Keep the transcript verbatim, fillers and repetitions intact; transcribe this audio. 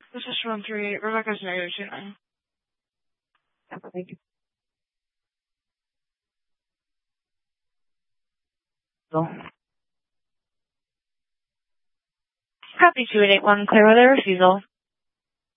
This is one three. Rebecca's negative two nine. Thank you. So, Copy two eight eight one, clear weather refusal.